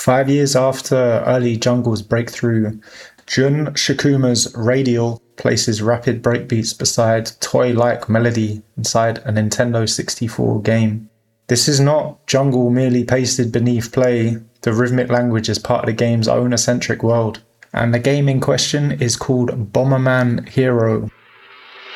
5 years after early Jungle's breakthrough, Jun Shikuma's Radial places rapid breakbeats beside toy-like melody inside a Nintendo 64 game. This is not Jungle merely pasted beneath play. The rhythmic language is part of the game's own eccentric world. And the game in question is called Bomberman Hero,